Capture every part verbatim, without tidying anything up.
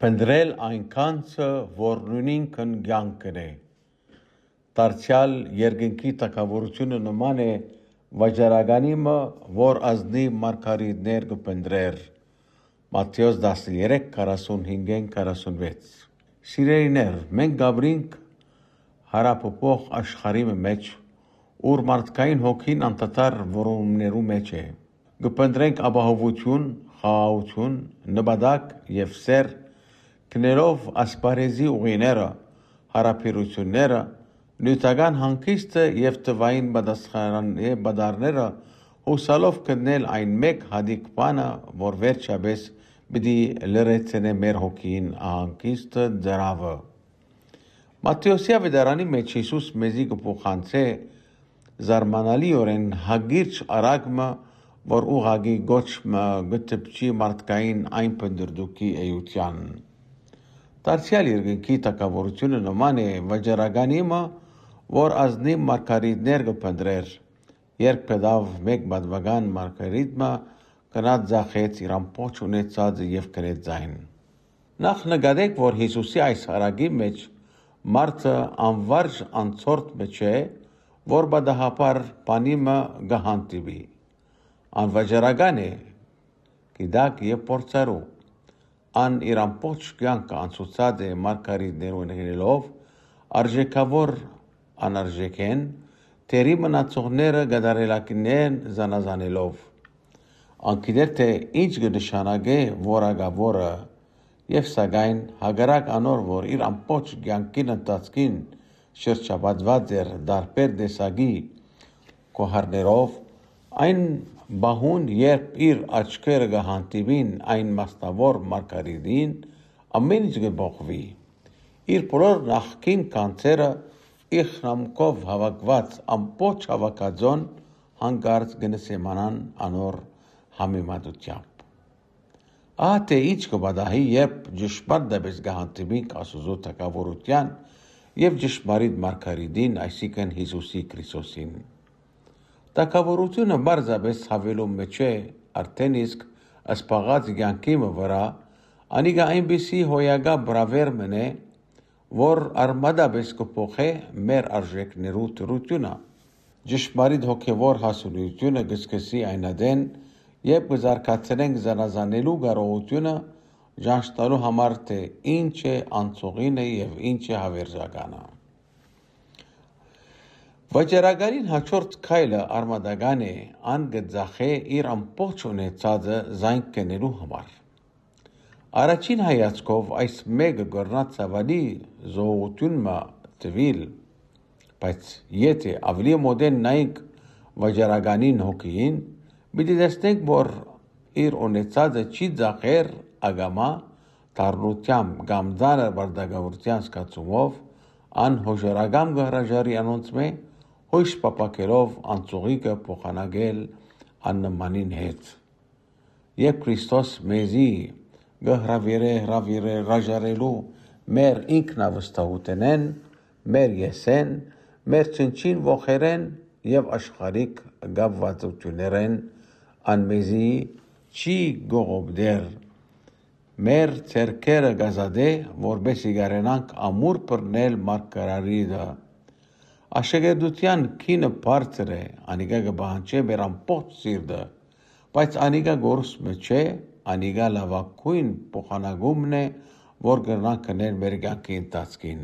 Փնտրել այնքանցը, որ նույնինքն կյանքն է։ Դարձյալ երկնքի թագավորությունը նման է վաճառականին, որ ազնիվ մարգարիտներ կփնտրեր։ Մատթեոս տասներեք քառասունհինգ քառասունվեց։ Սիրելիներ, մենք գաբրինք հարապոփող աշխարհի մեջ, ուր մարդկային հոգին անդադար որոնումներու մեջ է։ Կփնտրենք ապահովություն, խաղաղություն, նպատակ եւ սեր, գներով ասպարեզի ուղիները, հարաբերությունները, նյութական հանգիստը եւ տվային պատասխանները հուսալով գտնել այն մեկ հատիկ բանը, որ վերջապես պիտի լրացնե մեր հոգին ահանգիստը դրավը։ Մատթեոսի ավետարանի մեջ Հիսուս մեզի կփոխանցե զարմանալիորեն հագիրճ արագմը, որ ուղագի գոչմը գտպչի մարդկային այն փնդրդուքի էության։ Դարձյալ երկնքի թագավորությունը նման է վաճառականին, որ ազնիվ մարգարիտներ կփնտրեր, երբ պետավ մեկ պատվական մարգարիտը կնած ձախեց իր ամբողջ ունեցածը եւ կրեց ձայն։ Նախ նկատեք, որ Հիսուսի այս հարագի մեջ մարդը անվարժ անցորդ մեջ է, որ բադահապար բանիմը գահանտիվի։ Անվաճառական է, գիտակ եւ փորձարու։ Ան իր ամբողջ կյանքը անցուցած է մարգարիտներուն հենելով, արժեքավոր անարժեքեն, թերի մնացողները գդարելակին զանազանելով։ Անկիդեր թե ինչ կնշանակե որակավորը եւ սակայն հագարակ անոր, որ իր ամբողջ կյանքին ընթացքին շրջապատված էր դարբեր տեսակի կոհարներով, այն բահուն, երբ իր աչքերը կհանդիպին այն մասնավոր մարգարիտին, ամեն ինչ կփոխվի։ Իր բոլոր նախկին կանցերը իխրամքով հավաքված ամբողջ հավաքածոն հանկարծ կնսեմանան անոր համեմատությամբ։ Ահա թե ինչ կպատահի, երբ ճշմարտապես կհանդիպենք Աստծո թագավորության եւ ճշմարիտ մարգարիտին, այսինքն Հիսուսի Քրիստոսին։ Թագավորությունը բարձրապես հավելում մեջ է, արդեն իսկ ասպաղած կյանքի վրա, անիկա այնպիսի հոյակա բրավերմն է, որ արմադապես կփոխե մեր արժեքներու դրությունը։ Ճշմարիտ հոգևոր հասունությունը կսկսի այնադեն, երբ կզարգացնենք զանազանելու կարողությունը, ճանաչ տալու համար, թե ինչ է անցողինը եւ ինչ է հավերժականը։ Վաճառականին հաջորդ քայլը արմատական է, ան կձախե իր ամբողջ ունեցածը զայն կենելու համար։ Առաջին հայացքով այս մեկը կրնա ցավալի զողողությունը տվիլ, բայց եթե ավելի մոդեն նայենք վաճառականին հոգին, պիտի տեսնենք, որ իր ունեցածը չի ձախեր ագամա դառնությամբ կամ ծանր բարդագավորության զգացումով, ան հոժարագամ կհրաժարի անոնցմե, հույս պապակելով անցողիկը փոխանակել աննմանին հետ։ Երբ Քրիստոս մեզի գհրավիրե հրավիրե հրաժարելու մեր ինքնավստահութենեն, մեր եսեն, մեր չնչին ողերեն եւ աշխարհիկ գավվածություններեն, անմեզի չի գողոբդեր մեր ցերկերը գազադե, որբեսի գարենանք ամուր բռնել մարգարարիդը։ Աշակերտության քինը բարձր է, անիկա կբանջե մեր ամբողջ սիրտը, բայց անիկա գործը չէ, անիկա լավակույն փոխանակումն է, որ կրնանք կնել մեր կյանքի ընթացքին։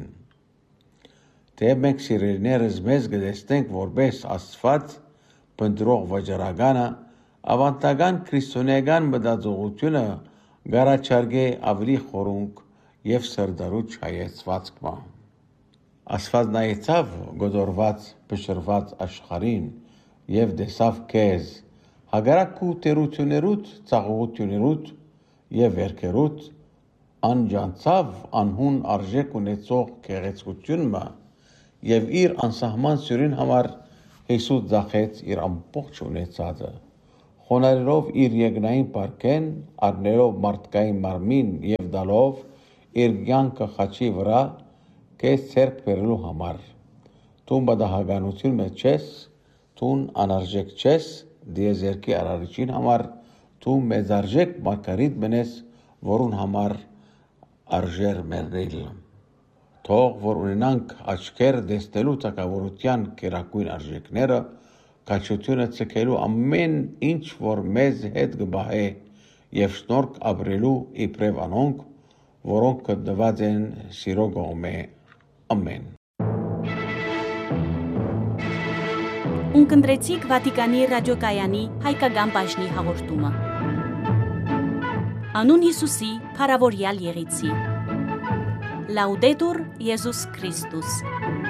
Թե մենք սիրելիներս մեզ կտեսնենք որպես Աստված փնտրող վաճառականը, ավանդական քրիստոնեական մտածողությունը գարաչարգե ավելի խորունկ եւ սրդարուճ հայեցվածքմա։ Աստված նայեցավ գոդորված, փշրված աշխարհին եւ տեսավ քեզ, հագարակ քու տերություներուտ, ցաղողություներուտ եւ վերքերուտ, անջանցավ անհուն արժեք ունեցող գեղեցկությունը եւ իր անսահման սյուրին համար Հիսուս ձախեց իր ամբողջ ունեցածը, խոնարհելով իր երկնային պարքեն, առնելով մարդկային մարմին եւ դալով իր կյանքը խաչի վրա քեզ ցերկ բերելու համար։ Դու բադահականություն մեջ ես, դու անարժեք չես, դիեզերքի արարիչին համար, դու մեծարժեք մարգարիտ մնես, որուն համար արժեր մեռնել։ Թող որ ունենանք աչքեր դեստելու թակավորության կերակույն արժեքները, կաչությունը ցկելու ամեն ինչ, որ մեզ հետ գբահե եւ շնորհք ապրելու իբրև անոնք, որոնք գտնված են սիրո կողմե։ Ամեն։ Ունկնդրեցիք Վատիկանի ռադիոկայանի հայկական բաժնի հաղորդումը։ Անուն Հիսուսի փառավորյալ եղեցի։ Լաուդետուր Եզուս Քրիստոս։